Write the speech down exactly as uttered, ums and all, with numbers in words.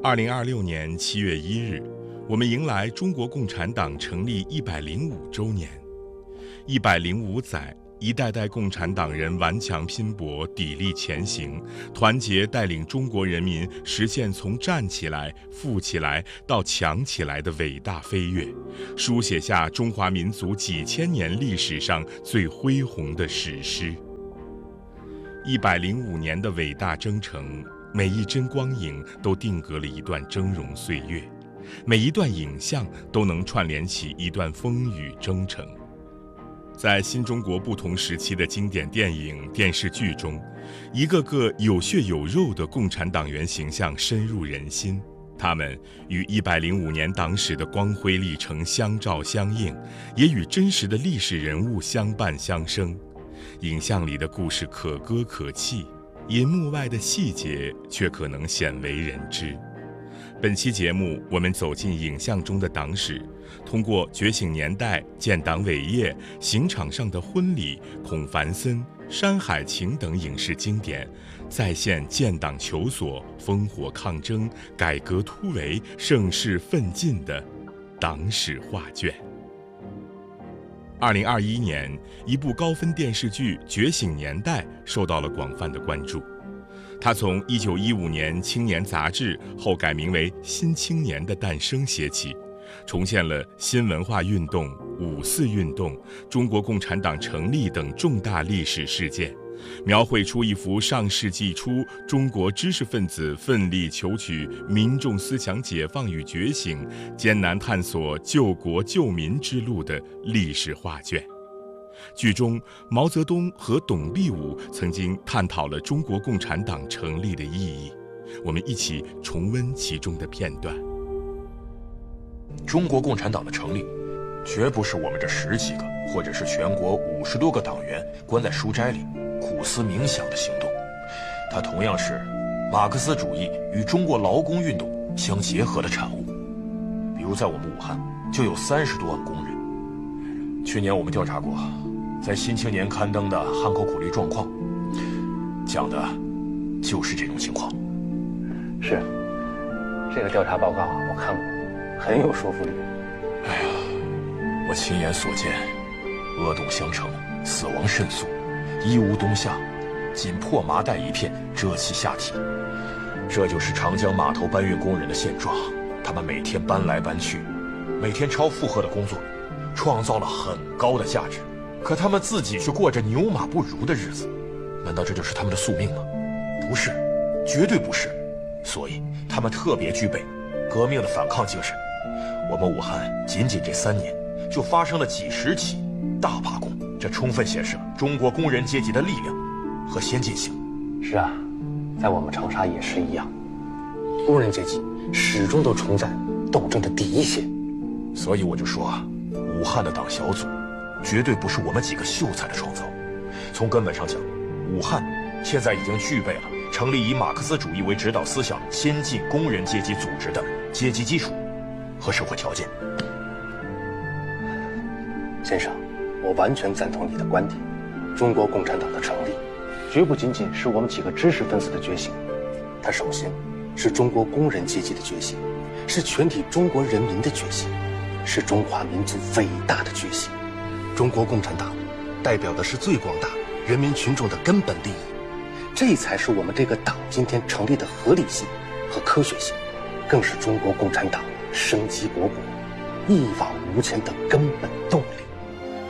二零二六年七月一日，我们迎来中国共产党成立一百零五周年。一百零五载，一代代共产党人顽强拼搏，砥砺前行，团结带领中国人民实现从站起来、富起来到强起来的伟大飞跃，书写下中华民族几千年历史上最恢宏的史诗。一百零五年的伟大征程，每一帧光影都定格了一段峥嵘岁月，每一段影像都能串联起一段风雨征程。在新中国不同时期的经典电影、电视剧中，一个个有血有肉的共产党员形象深入人心，他们与一百零五年党史的光辉历程相照相映，也与真实的历史人物相伴相生。影像里的故事可歌可泣，银幕外的细节却可能鲜为人知。本期节目，我们走进影像中的党史，通过《觉醒年代》、建党伟业、刑场上的婚礼、孔繁森、山海情等影视经典，再现建党求索、烽火抗争、改革突围、盛世奋进的党史画卷。二零二一年，一部高分电视剧《觉醒年代》受到了广泛的关注。它从一九一五年《青年》杂志后改名为《新青年》的诞生写起，重现了新文化运动、五四运动、中国共产党成立等重大历史事件，描绘出一幅上世纪初中国知识分子奋力求取民众思想解放与觉醒、艰难探索救国救民之路的历史画卷。剧中，毛泽东和董必武曾经探讨了中国共产党成立的意义。我们一起重温其中的片段。 中国共产党的成立，绝不是我们这十几个，或者是全国五十多个党员关在书斋里苦思冥想的行动，它同样是马克思主义与中国劳工运动相结合的产物。比如在我们武汉，就有三十多万工人。去年我们调查过，在《新青年》刊登的汉口苦力状况，讲的就是这种情况。 是，这个调查报告我看过，很有说服力。 哎呀，我亲眼所见，恶动相承，死亡甚速，衣无冬夏，仅破麻袋一片遮其下体。这就是长江码头搬运工人的现状。他们每天搬来搬去，每天超负荷的工作，创造了很高的价值，可他们自己却过着牛马不如的日子。难道这就是他们的宿命吗？不是，绝对不是。所以他们特别具备革命的反抗精神。我们武汉仅仅这三年就发生了几十起大罢工，这充分显示了中国工人阶级的力量和先进性。 是啊，在我们长沙也是一样，工人阶级始终都冲在斗争的第一线。 所以我就说啊，武汉的党小组绝对不是我们几个秀才的创造。从根本上讲，武汉现在已经具备了成立以马克思主义为指导思想先进工人阶级组织的阶级基础和社会条件。 先生，我完全赞同你的观点。中国共产党的成立，绝不仅仅是我们几个知识分子的觉醒，它首先是中国工人阶级的觉醒，是全体中国人民的觉醒，是中华民族伟大的觉醒。中国共产党代表的是最广大人民群众的根本利益，这才是我们这个党今天成立的合理性和科学性，更是中国共产党生机勃勃、一往无前的根本动力。